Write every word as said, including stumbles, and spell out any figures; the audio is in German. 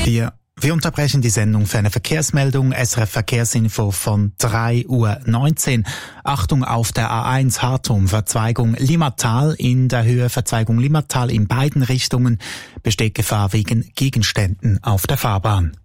Wir, wir unterbrechen die Sendung für eine Verkehrsmeldung. S R F Verkehrsinfo von drei Uhr neunzehn. Achtung auf der A eins Hartum, Verzweigung Limmatal in der Höhe Verzweigung Limmatal in beiden Richtungen besteht Gefahr wegen Gegenständen auf der Fahrbahn.